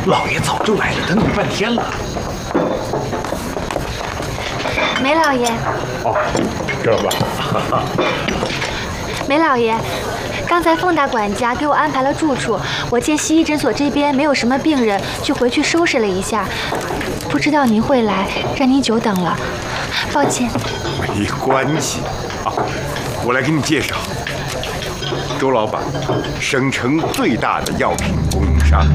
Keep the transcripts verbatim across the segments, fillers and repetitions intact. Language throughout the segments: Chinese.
老爷早就来了，等你半天了。 梅老爷。 哦，这吧。 梅老爷，刚才凤大管家给我安排了住处，我见西医诊所这边没有什么病人，就回去收拾了一下。不知道您会来，让您久等了，抱歉。 没关系啊，我来给你介绍，周老板，省城最大的药品供应商。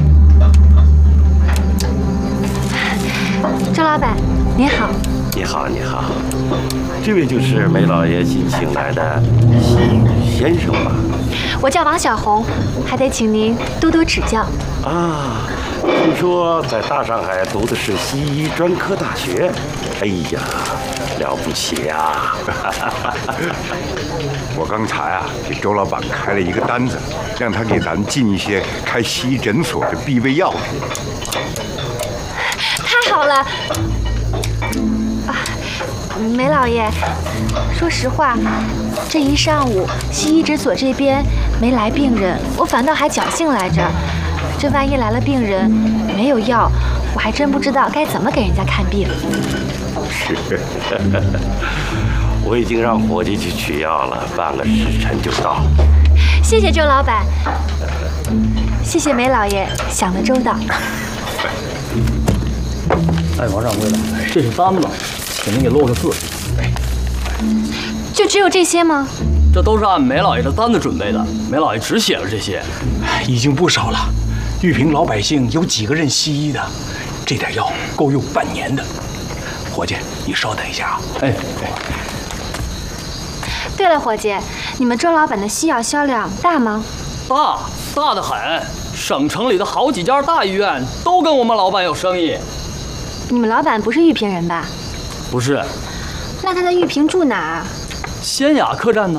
周老板，您好。 你好，你好，这位就是梅老爷新请来的西语先生吧？ 我叫王小红，还得请您多多指教。 啊，听说在大上海读的是西医专科大学，哎呀，了不起呀！ 我刚才啊给周老板开了一个单子，让他给咱进一些开西医诊所的必备药品。 太好了！啊，梅老爷，说实话，这一上午西医诊所这边没来病人，我反倒还侥幸来着。这万一来了病人没有药，我还真不知道该怎么给人家看病。 是，我已经让伙计去取药了，半个时辰就到。 谢谢周老板，谢谢梅老爷想得周到。 哎，王掌柜的，这是单子，请您给落个字。 就只有这些吗？ 这都是按梅老爷的单子准备的，梅老爷只写了这些， 已经不少了。玉屏老百姓有几个认西医的？这点药够用半年的。伙计，你稍等一下啊。 哎哎。 对了，伙计，你们周老板的西药销量大吗？ 大，大得很。省城里的好几家大医院都跟我们老板有生意。 你们老板不是玉屏人吧？ 不是。 那他在玉屏住哪儿？ 仙雅客栈呢？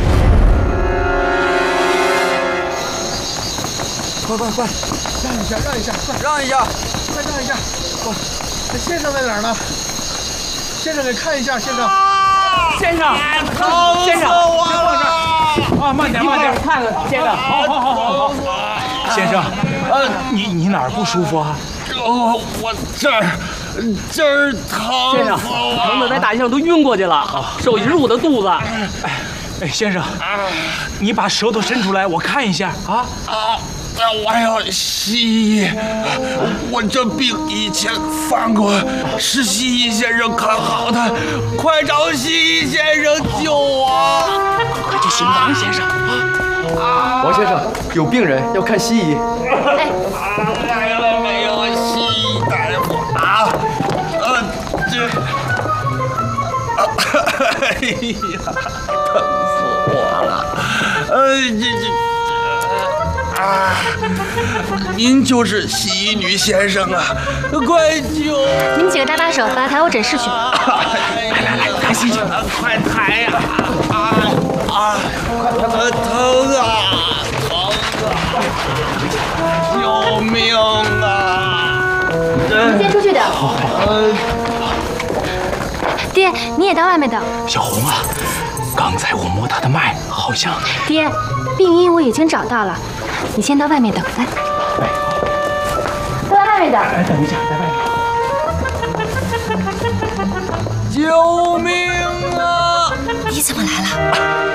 快快快，让一下，让一下，快让一下，快让一下！快，这先生在哪儿呢？先生，给看一下，先生。 先生，先生，先放这儿啊，慢点，慢点，看看，先生，好好好好好。先生，呃，你你哪儿不舒服啊？ 哦，我这儿这儿疼。 先生，疼的在大街上都晕过去了，受一入的肚子。 哎哎，先生，你把舌头伸出来，我看一下啊啊！我要西医，我这病以前犯过，是西医先生看好的，快找西医先生救我！ 快去请王先生啊！王先生，有病人要看西医。 哎， 来了没有，西医大夫啊？呃，这，哎呀，疼死我了！呃，这这。啊！您就是西医女先生啊，快救！ 你们几个搭搭手，把他抬我诊室去。 来来来，抬西去， 快抬呀！啊啊！疼啊！疼啊！救命啊！ 你先出去等。 好好好。 爹，你也到外面等。 小红啊，刚才我摸她的脉，好像…… 爹，病因我已经找到了。你先到外面等，来。 哎， 都在外面等。 哎，等一下，在外面。救命啊！ 你怎么来了？